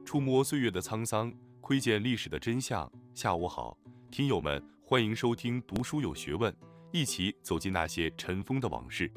触摸岁月的沧桑，窥见历史的真相。下午好，听友们，欢迎收听读书有学问，一起走进那些尘封的往事。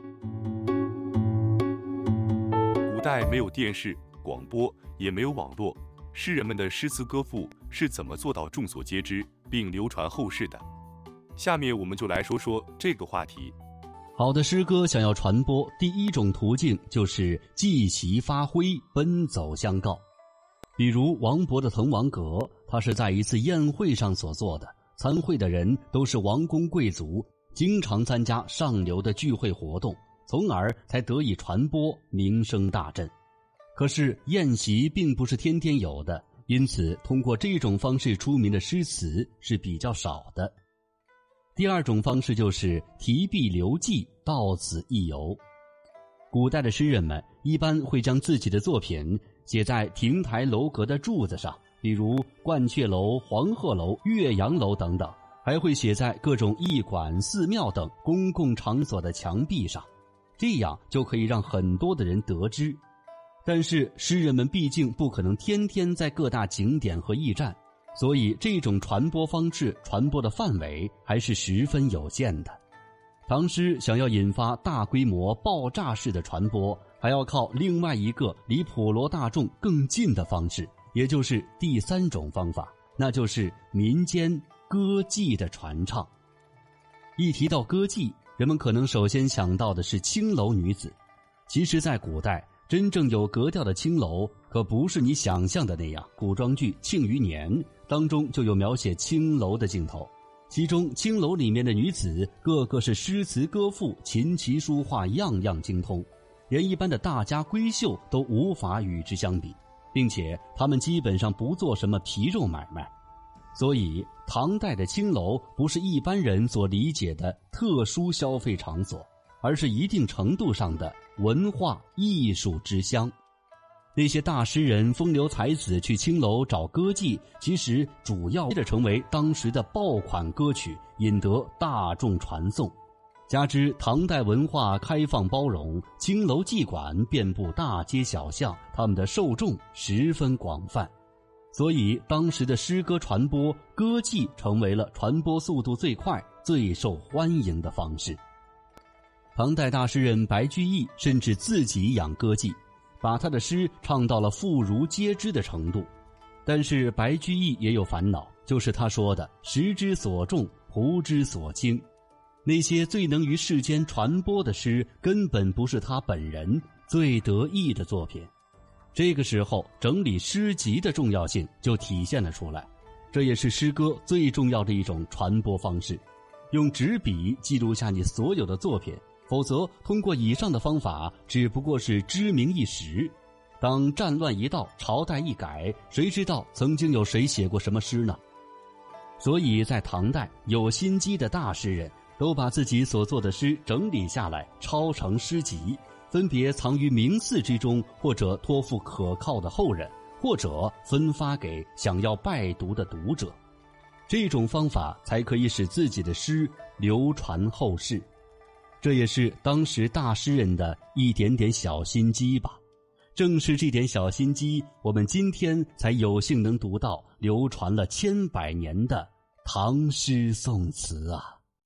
古代没有电视、广播，也没有网络，诗人们的诗词歌赋是怎么做到众所皆知并流传后世的？下面我们就来说说这个话题。 好的诗歌想要传播，第一种途径就是即席发挥，奔走相告。比如王勃的《滕王阁》，他是在一次宴会上所做的，参会的人都是王公贵族，经常参加上流的聚会活动，从而才得以传播，名声大振。可是宴席并不是天天有的，因此通过这种方式出名的诗词是比较少的。第二种方式就是题壁留迹，到此一游。古代的诗人们一般会将自己的作品写在亭台楼阁的柱子上，比如鹳雀楼、黄鹤楼、岳阳楼等等，还会写在各种驿馆、寺庙等公共场所的墙壁上，这样就可以让很多的人得知。但是诗人们毕竟不可能天天在各大景点和驿站，所以这种传播方式传播的范围还是十分有限的。唐诗想要引发大规模爆炸式的传播，还要靠另外一个离普罗大众更近的方式，也就是第三种方法，那就是民间歌妓的传唱。一提到歌妓，人们可能首先想到的是青楼女子。其实在古代，真正有格调的青楼可不是你想象的那样。古装剧《庆余年》当中就有描写青楼的镜头，其中青楼里面的女子个个是诗词歌赋、琴棋书画样样精通，连一般的大家闺秀都无法与之相比，并且她们基本上不做什么皮肉买卖。所以唐代的青楼不是一般人所理解的特殊消费场所，而是一定程度上的文化艺术之乡。那些大诗人、风流才子去青楼找歌妓，其实主要的成为当时的爆款歌曲，引得大众传颂。加之唐代文化开放包容，青楼妓馆遍布大街小巷，他们的受众十分广泛，所以当时的诗歌传播，歌妓成为了传播速度最快、最受欢迎的方式。唐代大诗人白居易甚至自己养歌妓，把他的诗唱到了妇孺皆知的程度。但是白居易也有烦恼，就是他说的时之所重，仆之所轻。那些最能于世间传播的诗，根本不是他本人最得意的作品。这个时候整理诗集的重要性就体现了出来，这也是诗歌最重要的一种传播方式。用纸笔记录下你所有的作品，否则通过以上的方法只不过是知名一时。当战乱一到，朝代一改，谁知道曾经有谁写过什么诗呢？所以在唐代，有心机的大诗人都把自己所做的诗整理下来，抄成诗集，分别藏于名寺之中，或者托付可靠的后人，或者分发给想要拜读的读者。这种方法才可以使自己的诗流传后世。这也是当时大诗人的一点点小心机吧。正是这点小心机，我们今天才有幸能读到流传了千百年的唐诗宋词啊。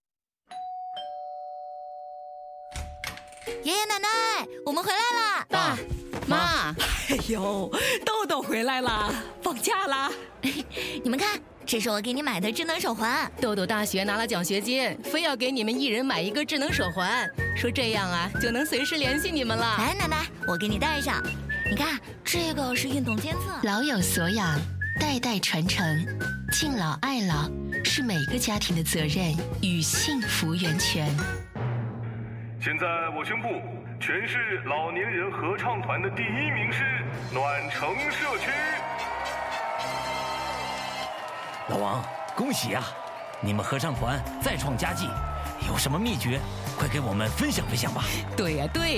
爷爷奶奶，我们回来啦！ 爸妈， 哎呦，豆豆回来啦，放假啦！ 你们看，这是我给你买的智能手环。 豆豆大学拿了奖学金，非要给你们一人买一个智能手环，说这样啊就能随时联系你们了。 来，奶奶，我给你戴上。你看，这个是运动监测， 老有所养，代代传承，敬老爱老是每个家庭的责任与幸福源泉。 现在我宣布，全市老年人合唱团的第1名是暖城社区。 老王，恭喜啊！你们合唱团再创佳绩，有什么秘诀？快给我们分享分享吧。 对呀，对。